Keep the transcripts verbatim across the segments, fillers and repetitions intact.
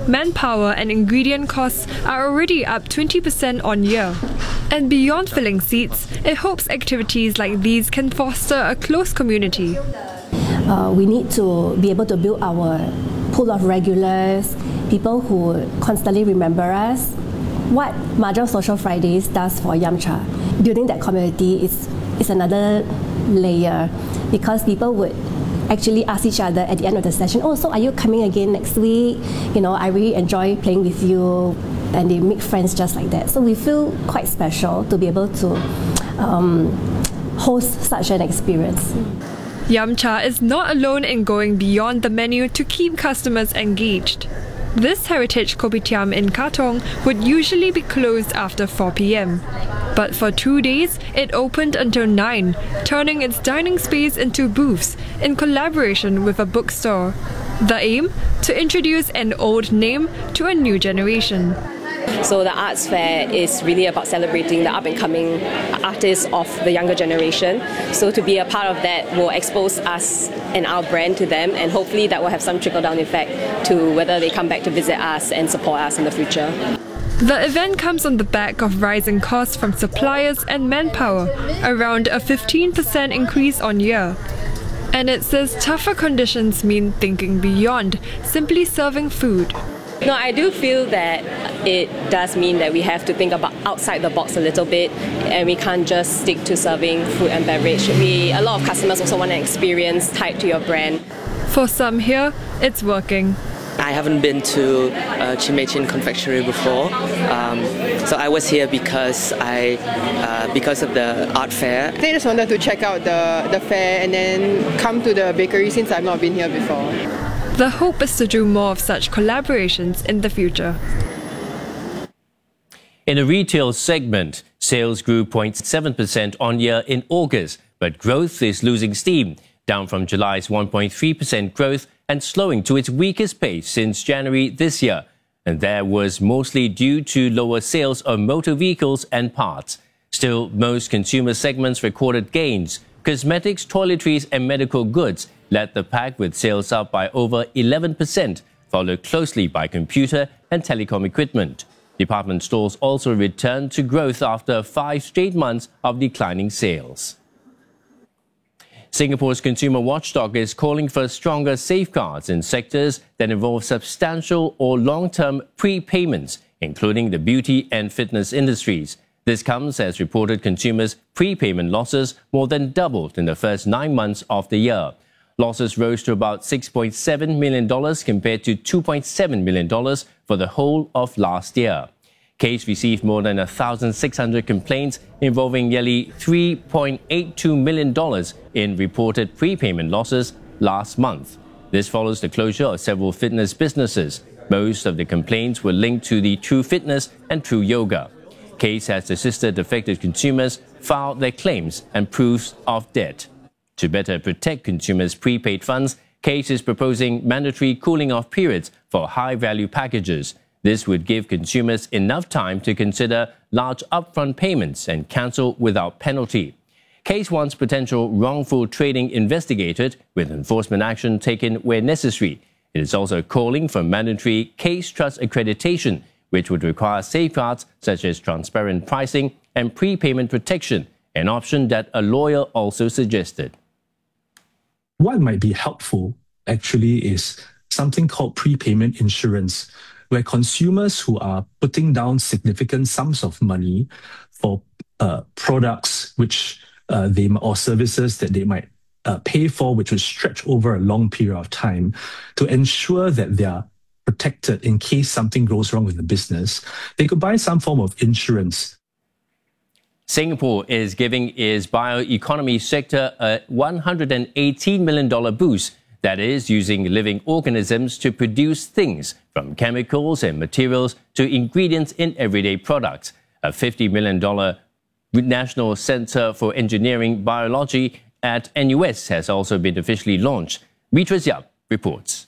manpower and ingredient costs are already up twenty percent on year. And beyond filling seats, it hopes activities like these can foster a close community. Uh, we need to be able to build our pool of regulars, people who constantly remember us. What Mahjong Social Fridays does for Yamcha, building that community is, is another layer, because people would actually ask each other at the end of the session, oh, so are you coming again next week? You know, I really enjoy playing with you. And they make friends just like that. So we feel quite special to be able to um, host such an experience. Yamcha is not alone in going beyond the menu to keep customers engaged. This heritage kopitiam in Katong would usually be closed after four p m But for two days, it opened until nine, turning its dining space into booths in collaboration with a bookstore. The aim? To introduce an old name to a new generation. So the arts fair is really about celebrating the up-and-coming artists of the younger generation. So to be a part of that will expose us and our brand to them, and hopefully that will have some trickle-down effect to whether they come back to visit us and support us in the future. The event comes on the back of rising costs from suppliers and manpower, around a fifteen percent increase on year. And it says tougher conditions mean thinking beyond simply serving food. No, I do feel that it does mean that we have to think about outside the box a little bit, and we can't just stick to serving food and beverage. We, a lot of customers also want an experience tied to your brand. For some here, it's working. I haven't been to uh, Chimay-Chin Confectionery before, um, so I was here because I, uh, because of the art fair. I just wanted to check out the, the fair and then come to the bakery since I've not been here before. The hope is to do more of such collaborations in the future. In the retail segment, sales grew zero point seven percent on year in August, but growth is losing steam, down from July's one point three percent growth and slowing to its weakest pace since January this year. And that was mostly due to lower sales of motor vehicles and parts. Still, most consumer segments recorded gains. Cosmetics, toiletries and medical goods led the pack with sales up by over eleven percent, followed closely by computer and telecom equipment. Department stores also returned to growth after five straight months of declining sales. Singapore's consumer watchdog is calling for stronger safeguards in sectors that involve substantial or long-term prepayments, including the beauty and fitness industries. This comes as reported consumers' prepayment losses more than doubled in the first nine months of the year. Losses rose to about six point seven million dollars compared to two point seven million dollars for the whole of last year. CASE received more than one thousand six hundred complaints involving nearly three point eight two million dollars in reported prepayment losses last month. This follows the closure of several fitness businesses. Most of the complaints were linked to the True Fitness and True Yoga. CASE has assisted affected consumers file their claims and proofs of debt. To better protect consumers' prepaid funds, CASE is proposing mandatory cooling-off periods for high-value packages. This would give consumers enough time to consider large upfront payments and cancel without penalty. CASE wants potential wrongful trading investigated, with enforcement action taken where necessary. It is also calling for mandatory CASE Trust accreditation, which would require safeguards such as transparent pricing and prepayment protection, an option that a lawyer also suggested. What might be helpful, actually, is something called prepayment insurance, where consumers who are putting down significant sums of money for uh, products which uh, they or services that they might uh, pay for, which would stretch over a long period of time, to ensure that they are protected in case something goes wrong with the business, they could buy some form of insurance. Singapore is giving its bioeconomy sector a one hundred eighteen million dollars boost, that is, using living organisms to produce things, from chemicals and materials to ingredients in everyday products. A fifty million dollars National Center for Engineering Biology at N U S has also been officially launched. Beatrice Yap reports.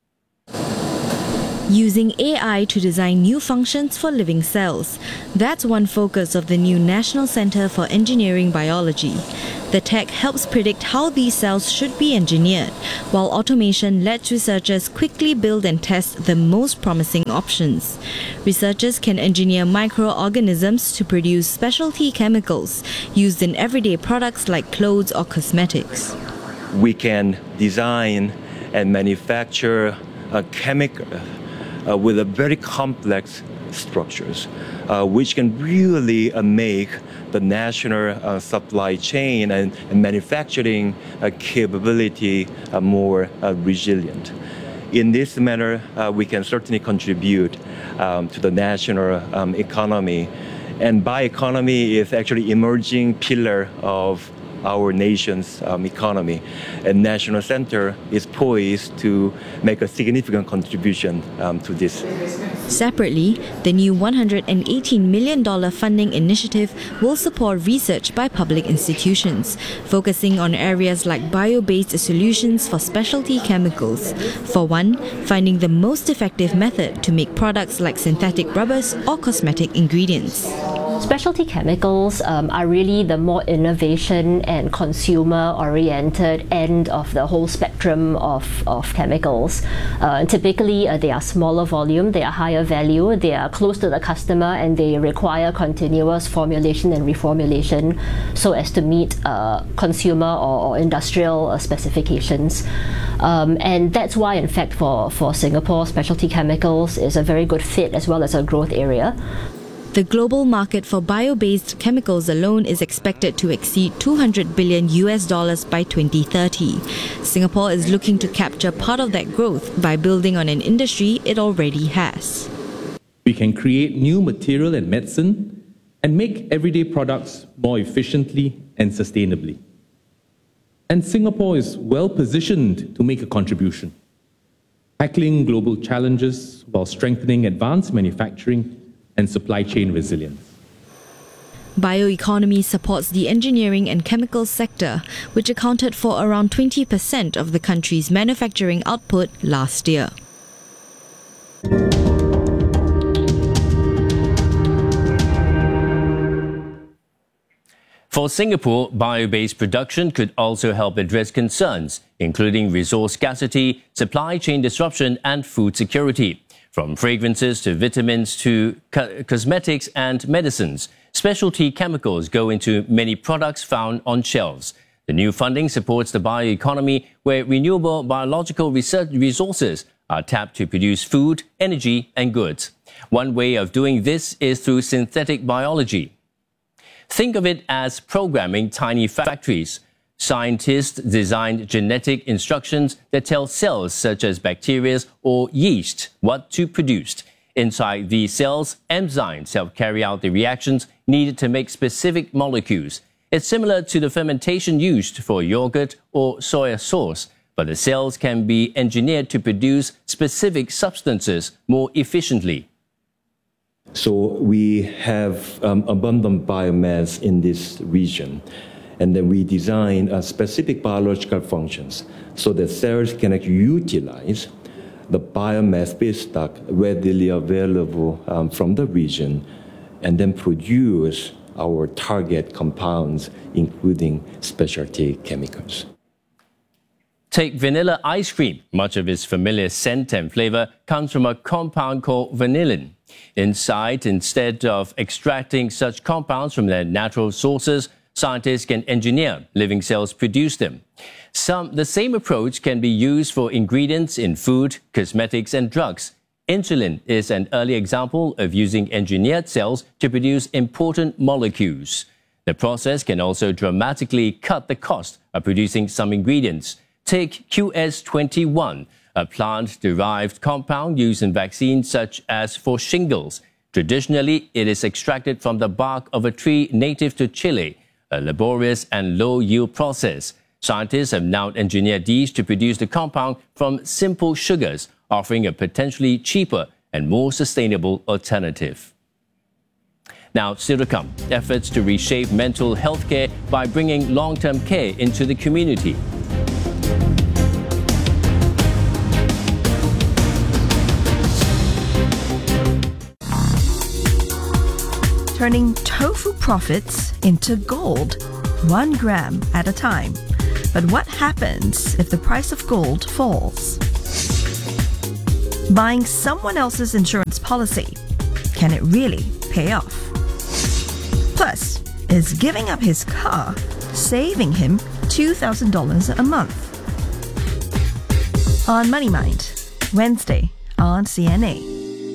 Using A I to design new functions for living cells. That's one focus of the new National Center for Engineering Biology. The tech helps predict how these cells should be engineered, while automation lets researchers quickly build and test the most promising options. Researchers can engineer microorganisms to produce specialty chemicals used in everyday products like clothes or cosmetics. We can design and manufacture a chemical uh, with a very complex structures, uh, which can really uh, make the national uh, supply chain and, and manufacturing uh, capability uh, more uh, resilient. In this manner, uh, we can certainly contribute um, to the national um, economy. And bioeconomy is actually emerging pillar of our nation's um, economy. And National Center is poised to make a significant contribution um, to this. Separately, the new one hundred eighteen million dollars funding initiative will support research by public institutions, focusing on areas like bio-based solutions for specialty chemicals. For one, finding the most effective method to make products like synthetic rubbers or cosmetic ingredients. Specialty chemicals um, are really the more innovation and consumer-oriented end of the whole spectrum of, of chemicals. Uh, typically, uh, they are smaller volume, they are higher value, they are close to the customer, and they require continuous formulation and reformulation so as to meet uh, consumer or, or industrial uh, specifications. Um, and that's why, in fact, for, for Singapore, specialty chemicals is a very good fit as well as a growth area. The global market for bio-based chemicals alone is expected to exceed two hundred billion U S dollars by twenty thirty. Singapore is looking to capture part of that growth by building on an industry it already has. We can create new material and medicine and make everyday products more efficiently and sustainably. And Singapore is well positioned to make a contribution, tackling global challenges while strengthening advanced manufacturing and supply chain resilience. Bioeconomy supports the engineering and chemicals sector, which accounted for around twenty percent of the country's manufacturing output last year. For Singapore, bio-based production could also help address concerns, including resource scarcity, supply chain disruption, and food security. From fragrances to vitamins to co- cosmetics and medicines, specialty chemicals go into many products found on shelves. The new funding supports the bioeconomy, where renewable biological research resources are tapped to produce food, energy, and goods. One way of doing this is through synthetic biology. Think of it as programming tiny factories. Scientists designed genetic instructions that tell cells such as bacteria or yeast what to produce. Inside these cells, enzymes help carry out the reactions needed to make specific molecules. It's similar to the fermentation used for yogurt or soy sauce, but the cells can be engineered to produce specific substances more efficiently. So we have um, abundant biomass in this region. And then we design uh, specific biological functions so that cells can actually utilize the biomass feedstock readily available um, from the region and then produce our target compounds, including specialty chemicals. Take vanilla ice cream. Much of its familiar scent and flavor comes from a compound called vanillin. Inside, instead of extracting such compounds from their natural sources, scientists can engineer living cells produce them. Some, the same approach can be used for ingredients in food, cosmetics, and drugs. Insulin is an early example of using engineered cells to produce important molecules. The process can also dramatically cut the cost of producing some ingredients. Take Q S twenty-one, a plant-derived compound used in vaccines such as for shingles. Traditionally, it is extracted from the bark of a tree native to Chile, a laborious and low-yield process. Scientists have now engineered these to produce the compound from simple sugars, offering a potentially cheaper and more sustainable alternative. Now, still to come, efforts to reshape mental health care by bringing long-term care into the community. Turning tofu profits into gold. one gram at a time. But what happens if the price of gold falls? Buying someone else's insurance policy, can it really pay off? Plus, is giving up his car saving him two thousand dollars a month? On Money Mind, Wednesday on C N A.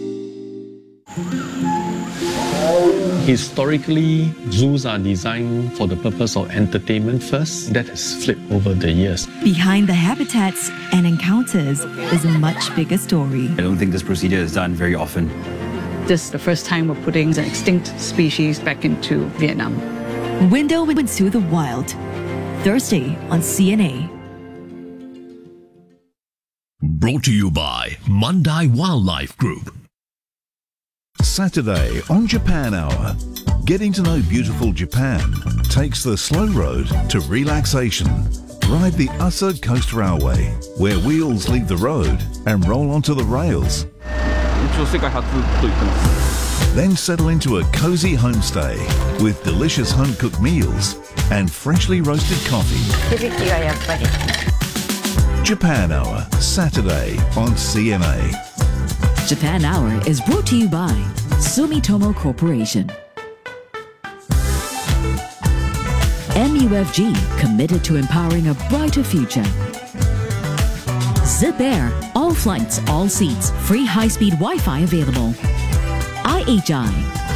Historically, zoos are designed for the purpose of entertainment first. That has flipped over the years. Behind the habitats and encounters is a much bigger story. I don't think this procedure is done very often. This is the first time we're putting an extinct species back into Vietnam. Window into the Wild, Thursday on C N A. Brought to you by Mandai Wildlife Group. Saturday on Japan Hour. Getting to know beautiful Japan takes the slow road to relaxation. Ride the Usud Coast Railway, where wheels leave the road and roll onto the rails. Then settle into a cozy homestay with delicious home-cooked meals and freshly roasted coffee. Japan Hour, Saturday on C N A. Japan Hour is brought to you by Sumitomo Corporation. M U F G, committed to empowering a brighter future. Zip Air, all flights, all seats, free high-speed Wi-Fi available. I H I.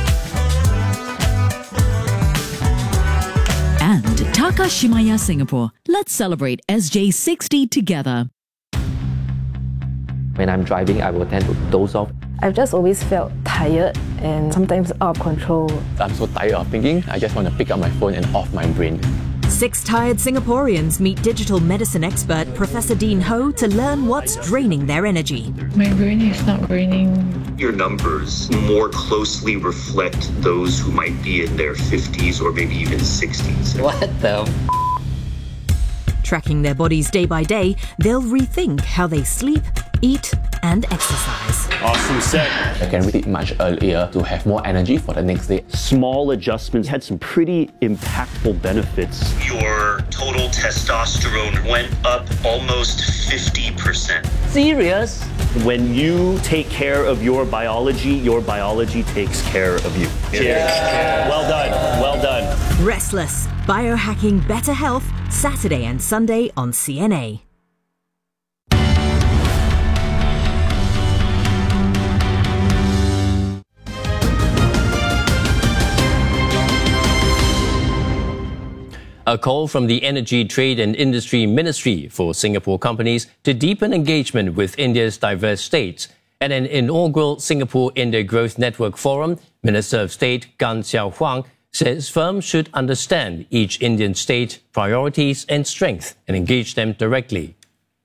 And Takashimaya Singapore. Let's celebrate S J sixty together. When I'm driving, I will tend to doze off. I've just always felt tired and sometimes out of control. I'm so tired of thinking, I just want to pick up my phone and off my brain. Six tired Singaporeans meet digital medicine expert Professor Dean Ho to learn what's draining their energy. My brain is not draining. Your numbers more closely reflect those who might be in their fifties or maybe even sixties. What the? Tracking their bodies day by day, they'll rethink how they sleep, eat, and exercise. Awesome set. I can read it much earlier to have more energy for the next day. Small adjustments had some pretty impactful benefits. Your total testosterone went up almost fifty percent. Serious? When you take care of your biology, your biology takes care of you. Cheers. Yeah. Well done. Well done. Restless. Biohacking Better Health, Saturday and Sunday on C N A. A call from the Energy, Trade and Industry Ministry for Singapore companies to deepen engagement with India's diverse states. At an inaugural Singapore-India Growth Network Forum, Minister of State Gan Xiao Huang says firms should understand each Indian state priorities and strength and engage them directly.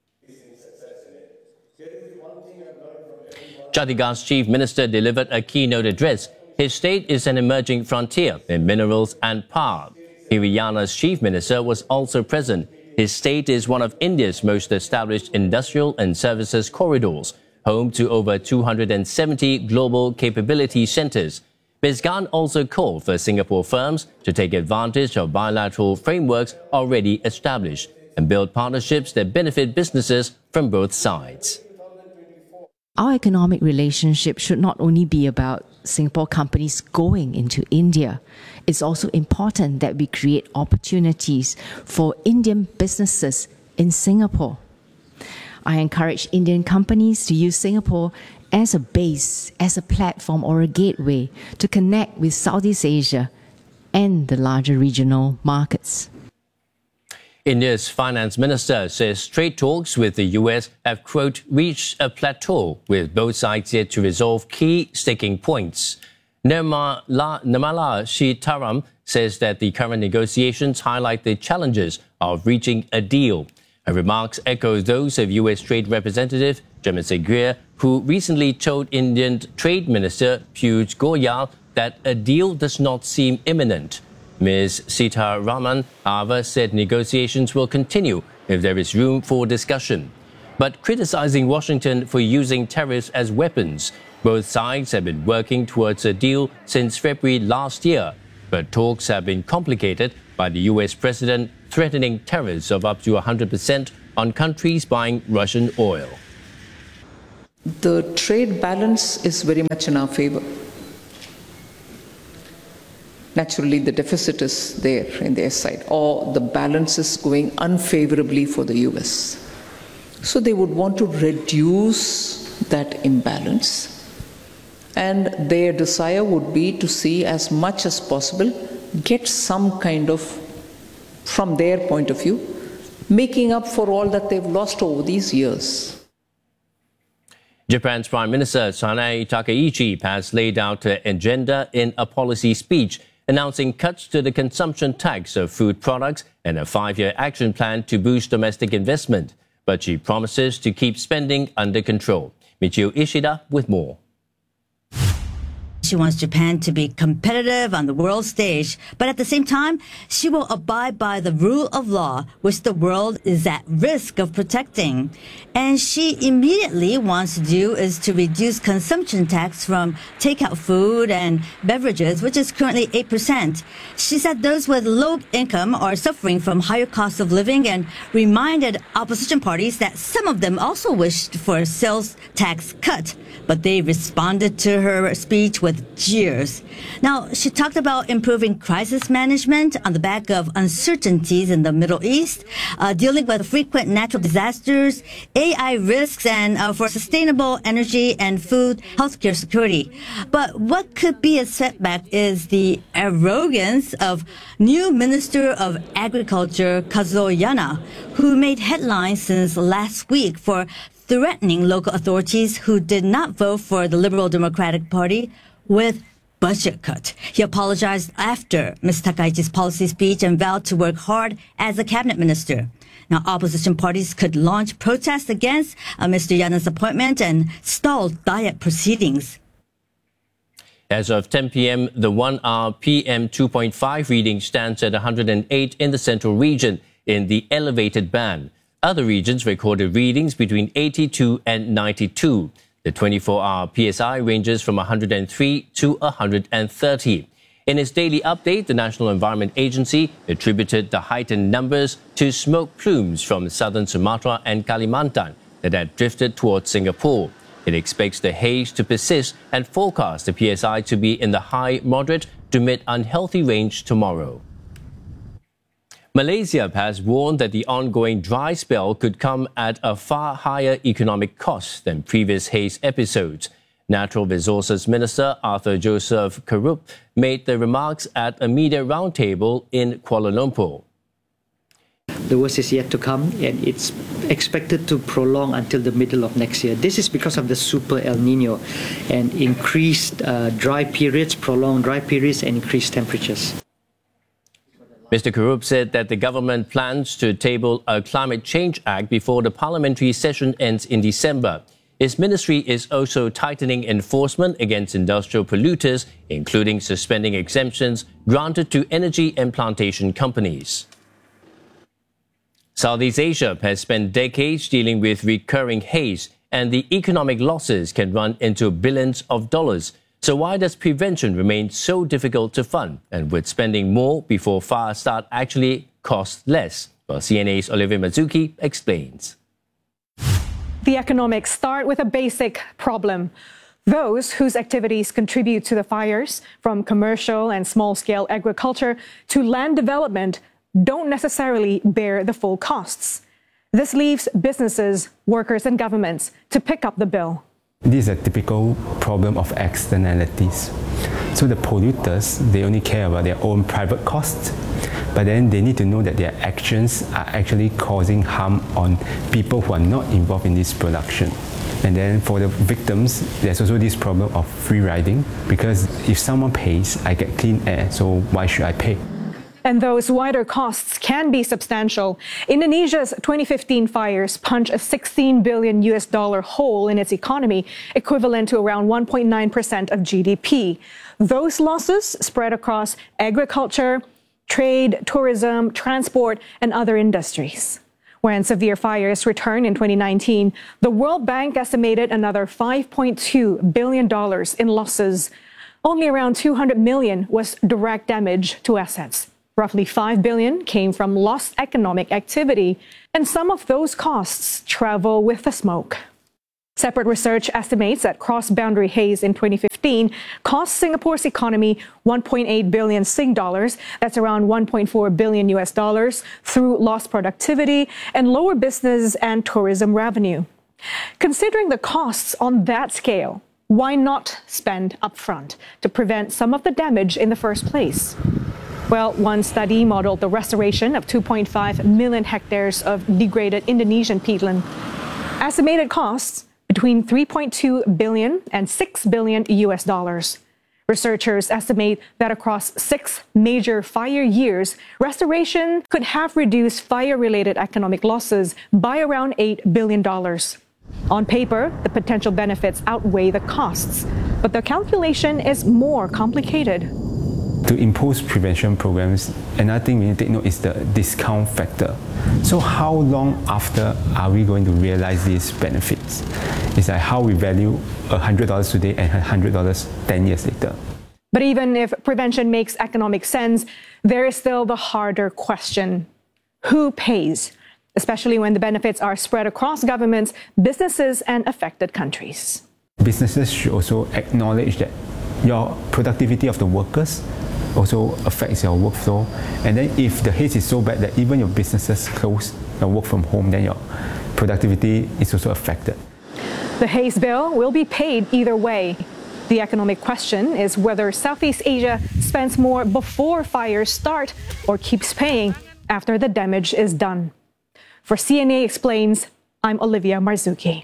Chhattisgarh's Chief Minister delivered a keynote address. His state is an emerging frontier in minerals and power. Haryana's Chief Minister was also present. His state is one of India's most established industrial and services corridors, home to over two hundred seventy global capability centers. Miz Gan also called for Singapore firms to take advantage of bilateral frameworks already established and build partnerships that benefit businesses from both sides. Our economic relationship should not only be about Singapore companies going into India. It's also important that we create opportunities for Indian businesses in Singapore. I encourage Indian companies to use Singapore as a base, as a platform or a gateway to connect with Southeast Asia and the larger regional markets. India's finance minister says trade talks with the U S have, quote, reached a plateau with both sides yet to resolve key sticking points. Nirmala, Nirmala Sitharaman says that the current negotiations highlight the challenges of reaching a deal. Her remarks echo those of U S Trade Representative Jaimin Seguier, who recently told Indian Trade Minister Piyush Goyal that a deal does not seem imminent. Miz Sitharaman, however, said negotiations will continue if there is room for discussion. But criticizing Washington for using tariffs as weapons, both sides have been working towards a deal since February last year, but talks have been complicated by the U S president, threatening tariffs of up to one hundred percent on countries buying Russian oil. The trade balance is very much in our favor. Naturally, the deficit is there in their side, or the balance is going unfavorably for the U S. So they would want to reduce that imbalance. And their desire would be to see as much as possible, get some kind of, from their point of view, making up for all that they've lost over these years. Japan's Prime Minister Sanae Takaichi has laid out an agenda in a policy speech announcing cuts to the consumption tax of food products and a five-year action plan to boost domestic investment. But she promises to keep spending under control. Michio Ishida with more. She wants Japan to be competitive on the world stage, but at the same time, she will abide by the rule of law, which the world is at risk of protecting. And she immediately wants to do is to reduce consumption tax from takeout food and beverages, which is currently eight percent. She said those with low income are suffering from higher costs of living and reminded opposition parties that some of them also wished for a sales tax cut, but they responded to her speech with jeers. Now, she talked about improving crisis management on the back of uncertainties in the Middle East, uh, dealing with frequent natural disasters, A I risks, and uh, for sustainable energy and food, healthcare security. But what could be a setback is the arrogance of new Minister of Agriculture, Kazuo Yana, who made headlines since last week for threatening local authorities who did not vote for the Liberal Democratic Party with budget cut. He apologized after Miz Takaichi's policy speech and vowed to work hard as a cabinet minister. Now, opposition parties could launch protests against uh, Mister Yana's appointment and stall diet proceedings. As of ten p.m., the one-hour P M two point five reading stands at one hundred eight in the central region in the elevated band. Other regions recorded readings between eighty-two and ninety-two. The twenty-four hour P S I ranges from one hundred three to one hundred thirty. In its daily update, the National Environment Agency attributed the heightened numbers to smoke plumes from southern Sumatra and Kalimantan that had drifted towards Singapore. It expects the haze to persist and forecasts the P S I to be in the high, moderate to mid unhealthy range tomorrow. Malaysia has warned that the ongoing dry spell could come at a far higher economic cost than previous haze episodes. Natural Resources Minister Arthur Joseph Karup made the remarks at a media roundtable in Kuala Lumpur. The worst is yet to come, and it's expected to prolong until the middle of next year. This is because of the super El Nino and increased uh, dry periods, prolonged dry periods, and increased temperatures. Mister Karup said that the government plans to table a climate change act before the parliamentary session ends in December. His ministry is also tightening enforcement against industrial polluters, including suspending exemptions granted to energy and plantation companies. Southeast Asia has spent decades dealing with recurring haze, and the economic losses can run into billions of dollars. So why does prevention remain so difficult to fund? And would spending more before fire start actually cost less? Well, C N A's Olivia Mazuki explains. The economics start with a basic problem. Those whose activities contribute to the fires, from commercial and small-scale agriculture to land development, don't necessarily bear the full costs. This leaves businesses, workers, and governments to pick up the bill. This is a typical problem of externalities. So the polluters, they only care about their own private costs, but then they need to know that their actions are actually causing harm on people who are not involved in this production. And then for the victims, there's also this problem of free riding, because if someone pays, I get clean air, so why should I pay? And those wider costs can be substantial. Indonesia's twenty fifteen fires punched a sixteen billion U S dollar hole in its economy, equivalent to around one point nine percent of G D P. Those losses spread across agriculture, trade, tourism, transport, and other industries. When severe fires returned in twenty nineteen, the World Bank estimated another five point two billion dollars in losses. Only around two hundred million dollars was direct damage to assets. Roughly five billion dollars came from lost economic activity, and some of those costs travel with the smoke. Separate research estimates that cross-boundary haze in twenty fifteen cost Singapore's economy one point eight billion Sing dollars, that's around one point four billion U S dollars, through lost productivity and lower business and tourism revenue. Considering the costs on that scale, why not spend upfront to prevent some of the damage in the first place? Well, one study modeled the restoration of two point five million hectares of degraded Indonesian peatland. Estimated costs between three point two billion and six billion U S dollars. Researchers estimate that across six major fire years, restoration could have reduced fire-related economic losses by around eight billion dollars. On paper, the potential benefits outweigh the costs, but the calculation is more complicated. To impose prevention programs, another thing we need to take note is the discount factor. So how long after are we going to realize these benefits? It's like how we value one hundred dollars today and one hundred dollars ten years later. But even if prevention makes economic sense, there is still the harder question. Who pays? Especially when the benefits are spread across governments, businesses, and affected countries. Businesses should also acknowledge that your productivity of the workers also affects your workflow. And then if the haze is so bad that even your businesses close and work from home, then your productivity is also affected. The haze bill will be paid either way. The economic question is whether Southeast Asia spends more before fires start or keeps paying after the damage is done. For C N A Explains, I'm Olivia Marzuki.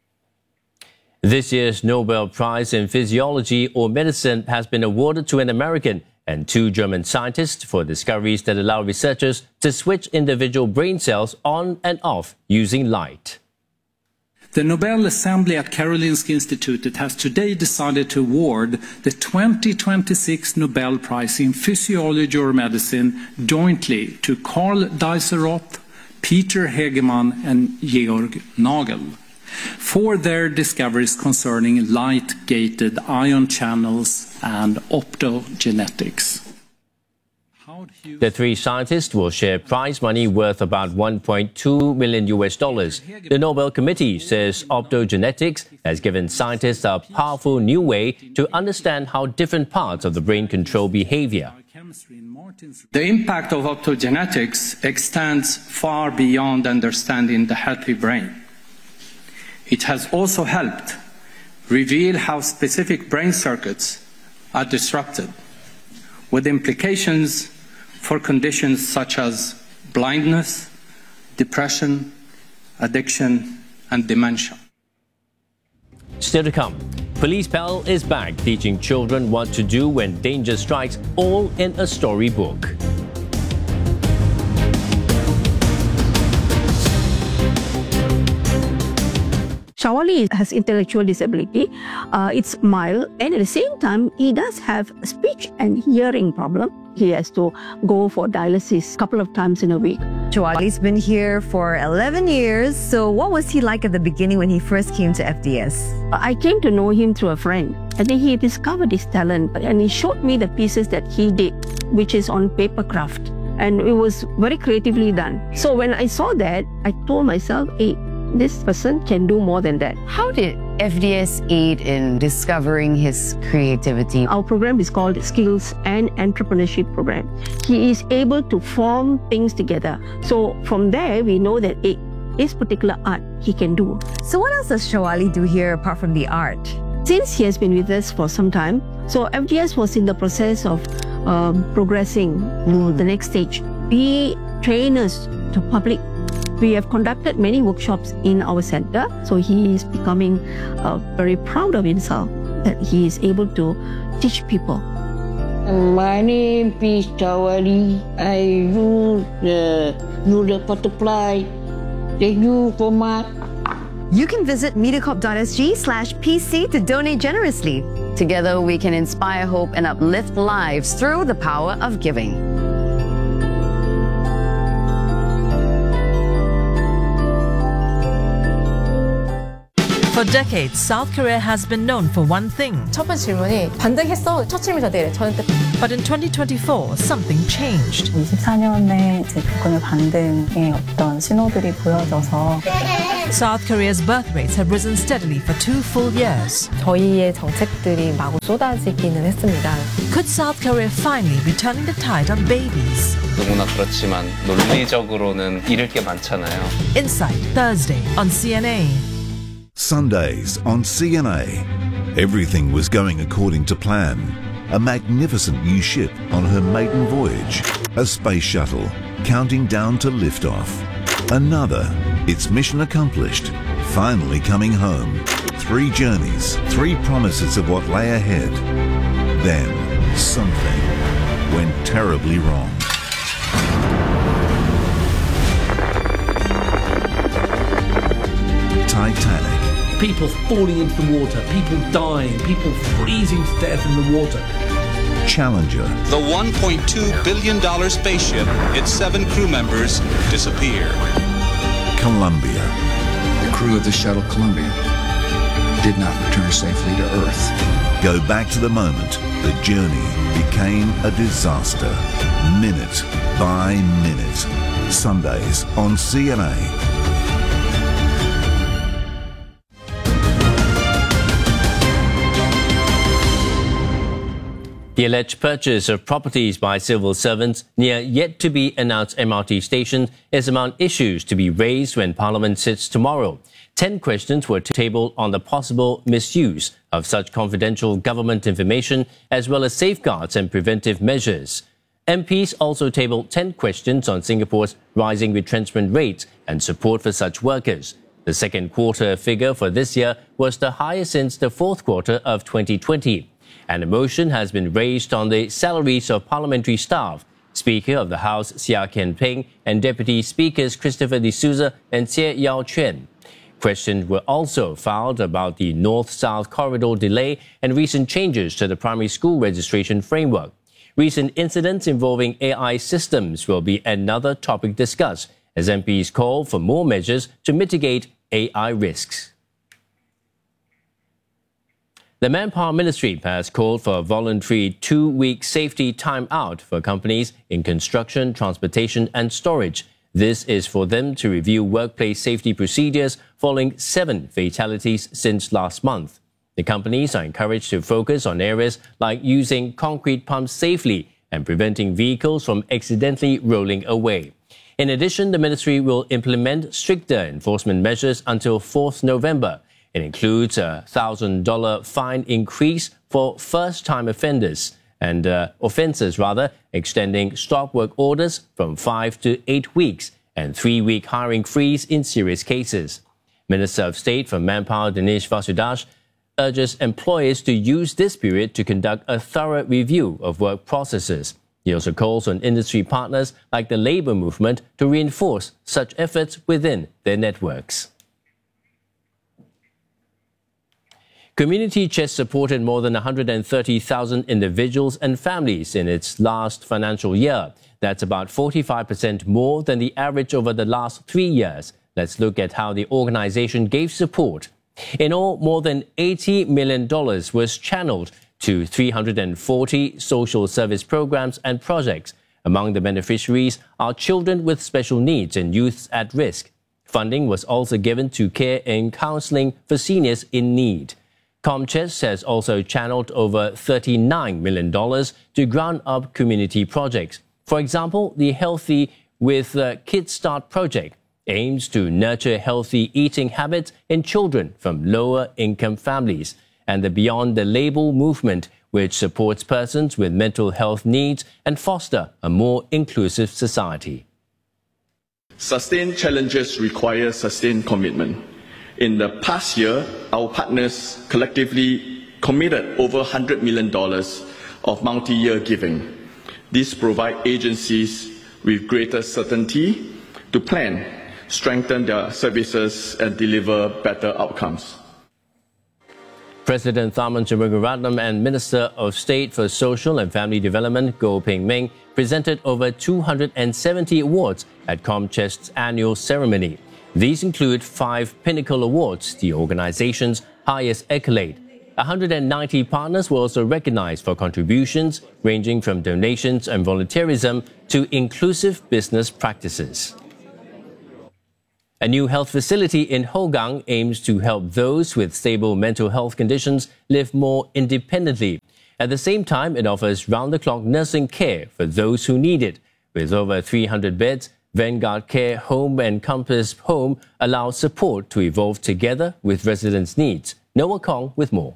This year's Nobel Prize in Physiology or Medicine has been awarded to an American and two German scientists for discoveries that allow researchers to switch individual brain cells on and off using light. The Nobel Assembly at Karolinska Institutet has today decided to award the twenty twenty-six Nobel Prize in Physiology or Medicine jointly to Karl Deisseroth, Peter Hegemann and Georg Nagel for their discoveries concerning light-gated ion channels and optogenetics. The three scientists will share prize money worth about one point two million U S dollars. The Nobel Committee says optogenetics has given scientists a powerful new way to understand how different parts of the brain control behavior. The impact of optogenetics extends far beyond understanding the healthy brain. It has also helped reveal how specific brain circuits are disrupted, with implications for conditions such as blindness, depression, addiction, and dementia. Still to come, Police Pal is back teaching children what to do when danger strikes, all in a storybook. Shawali has intellectual disability. Uh, it's mild, and at the same time, he does have speech and hearing problem. He has to go for dialysis a couple of times in a week. Shawali's been here for eleven years. So what was he like at the beginning when he first came to F D S? I came to know him through a friend. And then he discovered his talent, and he showed me the pieces that he did, which is on paper craft. And it was very creatively done. So when I saw that, I told myself, hey, this person can do more than that. How did F D S aid in discovering his creativity? Our program is called Skills and Entrepreneurship Program. He is able to form things together. So from there, we know that hey, this particular art he can do. So what else does Shawali do here apart from the art? Since he has been with us for some time, so F D S was in the process of um, progressing to the next stage. Be trainers to public. We have conducted many workshops in our center, so he is becoming uh, very proud of himself that he is able to teach people. My name is Shawali. I use the, use the butterfly. Thank you so much. You can visit mediacorp.sg slash PC to donate generously. Together, we can inspire hope and uplift lives through the power of giving. For For decades, South Korea has been known for one thing. 첫 번째 질문이 반등했어? 첫 질문이 저한테 이래. 저한테. But in twenty twenty-four, something changed. 이십사 년에 제 국권의 반등의 어떤 신호들이 보여져서 South Korea's birth rates have risen steadily for two full years. 저희의 정책들이 마구 쏟아지기는 했습니다. Could South Korea finally be turning the tide on babies? 너무나 그렇지만 논리적으로는 잃을 게 많잖아요. Insight, Thursday on C N A. Sundays on C N A. Everything was going according to plan. A magnificent new ship on her maiden voyage. A space shuttle counting down to liftoff. Another, its mission accomplished, finally coming home. Three journeys, three promises of what lay ahead. Then, something went terribly wrong. Titanic. People falling into the water, people dying, people freezing to death in the water. Challenger. The one point two billion dollars spaceship, its seven crew members disappear. Columbia. The crew of the shuttle Columbia did not return safely to Earth. Go back to the moment the journey became a disaster. Minute by minute. Sundays on C N A. The alleged purchase of properties by civil servants near yet-to-be-announced M R T stations is among issues to be raised when Parliament sits tomorrow. Ten questions were tabled on the possible misuse of such confidential government information, as well as safeguards and preventive measures. M Ps also tabled ten questions on Singapore's rising retrenchment rates and support for such workers. The second quarter figure for this year was the highest since the fourth quarter of twenty twenty. And a motion has been raised on the salaries of parliamentary staff. Speaker of the House Seah Kian Peng and Deputy Speakers Christopher De Souza and Tse Yao Chen. Questions were also filed about the North-South corridor delay and recent changes to the primary school registration framework. Recent incidents involving A I systems will be another topic discussed as M Ps call for more measures to mitigate A I risks. The Manpower Ministry has called for a voluntary two-week safety time-out for companies in construction, transportation and storage. This is for them to review workplace safety procedures following seven fatalities since last month. The companies are encouraged to focus on areas like using concrete pumps safely and preventing vehicles from accidentally rolling away. In addition, the ministry will implement stricter enforcement measures until fourth November. It includes a one thousand dollars fine increase for first-time offenders and uh, offences, rather, extending stop work orders from five to eight weeks and three-week hiring freeze in serious cases. Minister of State for Manpower Dinesh Vasudash urges employers to use this period to conduct a thorough review of work processes. He also calls on industry partners like the labour movement to reinforce such efforts within their networks. Community Chest supported more than one hundred thirty thousand individuals and families in its last financial year. That's about forty-five percent more than the average over the last three years. Let's look at how the organization gave support. In all, more than eighty million dollars was channeled to three hundred forty social service programs and projects. Among the beneficiaries are children with special needs and youths at risk. Funding was also given to care and counseling for seniors in need. ComChest has also channeled over thirty-nine million dollars to ground-up community projects. For example, the Healthy with uh, Kids Start project aims to nurture healthy eating habits in children from lower-income families, and the Beyond the Label movement, which supports persons with mental health needs and foster a more inclusive society. Sustained challenges require sustained commitment. In the past year, our partners collectively committed over one hundred million dollars of multi-year giving. This provides agencies with greater certainty to plan, strengthen their services and deliver better outcomes. President Tharman Shanmugaratnam and Minister of State for Social and Family Development Goh Peng Meng presented over two hundred seventy awards at ComChest's annual ceremony. These include five Pinnacle Awards, the organization's highest accolade. one hundred ninety partners were also recognized for contributions ranging from donations and volunteerism to inclusive business practices. A new health facility in Hougang aims to help those with stable mental health conditions live more independently. At the same time, it offers round-the-clock nursing care for those who need it. With over three hundred beds, Vanguard Care Home and Compass Home allows support to evolve together with residents' needs. Noah Kong with more.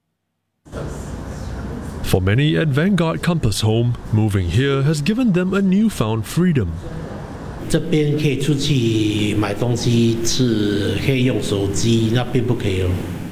For many at Vanguard Compass Home, moving here has given them a newfound freedom. 这边可以出去买东西吃，可以用手机，那边不可以哦。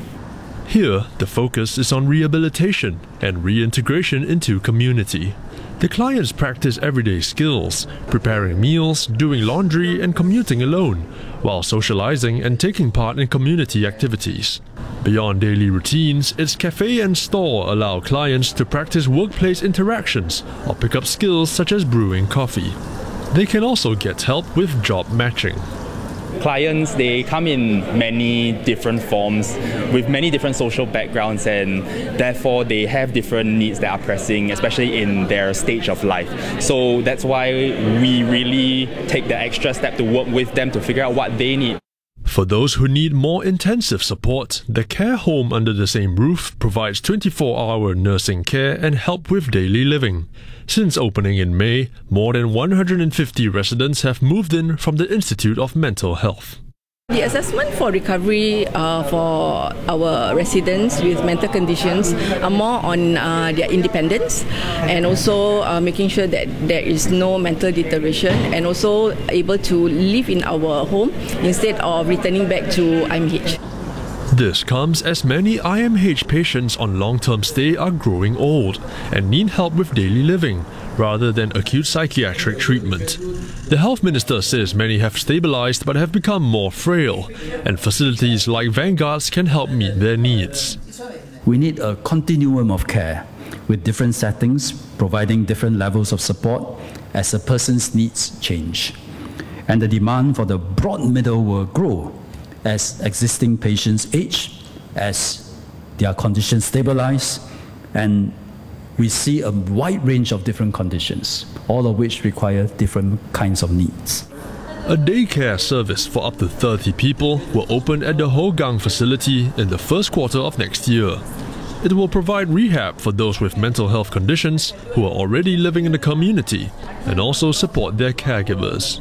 Here, the focus is on rehabilitation and reintegration into community. The clients practice everyday skills, preparing meals, doing laundry and commuting alone, while socializing and taking part in community activities. Beyond daily routines, its cafe and store allow clients to practice workplace interactions or pick up skills such as brewing coffee. They can also get help with job matching. Clients, they come in many different forms with many different social backgrounds, and therefore they have different needs that are pressing, especially in their stage of life. So that's why we really take the extra step to work with them to figure out what they need. For those who need more intensive support, the care home under the same roof provides twenty-four hour nursing care and help with daily living. Since opening in May, more than one hundred fifty residents have moved in from the Institute of Mental Health. The assessment for recovery uh, for our residents with mental conditions are more on uh, their independence and also uh, making sure that there is no mental deterioration and also able to live in our home instead of returning back to I M H. This comes as many I M H patients on long-term stay are growing old and need help with daily living rather than acute psychiatric treatment. The health minister says many have stabilized but have become more frail, and facilities like Vanguard's can help meet their needs. We need a continuum of care with different settings, providing different levels of support as a person's needs change. And the demand for the broad middle will grow as existing patients age, as their conditions stabilize, and we see a wide range of different conditions, all of which require different kinds of needs. A daycare service for up to thirty people will open at the Hougang facility in the first quarter of next year. It will provide rehab for those with mental health conditions who are already living in the community and also support their caregivers.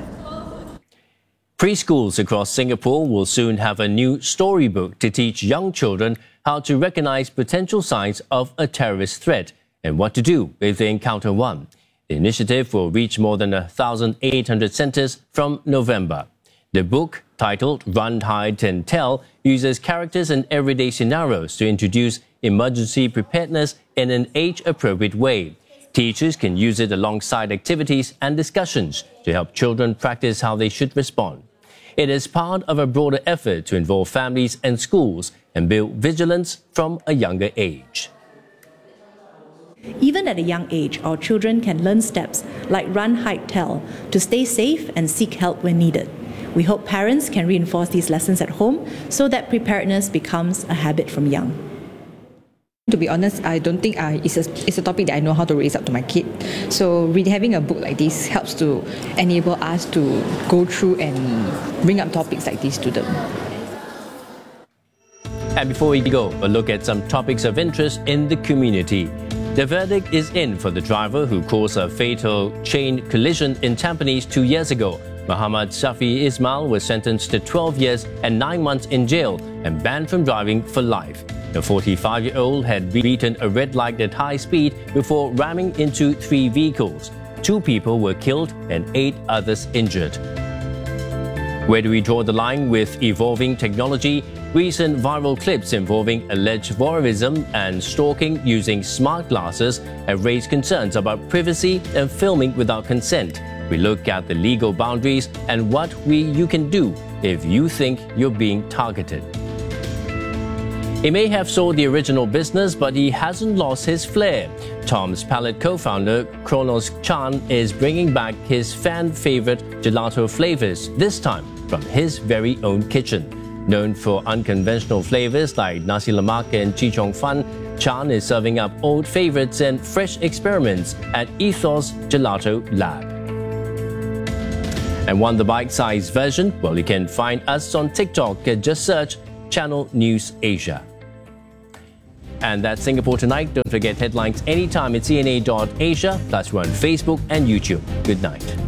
Preschools across Singapore will soon have a new storybook to teach young children how to recognize potential signs of a terrorist threat and what to do if they encounter one. The initiative will reach more than one thousand eight hundred centers from November. The book, titled Run, Hide and Tell, uses characters and everyday scenarios to introduce emergency preparedness in an age-appropriate way. Teachers can use it alongside activities and discussions to help children practice how they should respond. It is part of a broader effort to involve families and schools and build vigilance from a younger age. Even at a young age, our children can learn steps like run, hide, tell to stay safe and seek help when needed. We hope parents can reinforce these lessons at home so that preparedness becomes a habit from young. To be honest, I don't think I, it's, a, it's a topic that I know how to raise up to my kid. So read, having a book like this helps to enable us to go through and bring up topics like this to them. And before we go, a look at some topics of interest in the community. The verdict is in for the driver who caused a fatal chain collision in Tampines two years ago. Muhammad Shafi Ismail was sentenced to twelve years and nine months in jail and banned from driving for life. The forty-five-year-old had beaten a red light at high speed before ramming into three vehicles. Two people were killed and eight others injured. Where do we draw the line with evolving technology? Recent viral clips involving alleged voyeurism and stalking using smart glasses have raised concerns about privacy and filming without consent. We look at the legal boundaries and what we you can do if you think you're being targeted. He may have sold the original business, but he hasn't lost his flair. Tom's Palette co-founder Kronos Chan is bringing back his fan-favorite gelato flavors, this time from his very own kitchen. Known for unconventional flavors like nasi lemak and chi chong fan, Chan is serving up old favorites and fresh experiments at Ethos Gelato Lab. And want the bite-sized version? Well, you can find us on TikTok. Just search Channel News Asia. And that's Singapore Tonight. Don't forget headlines anytime at C N A dot asia. Plus we're on Facebook and YouTube. Good night.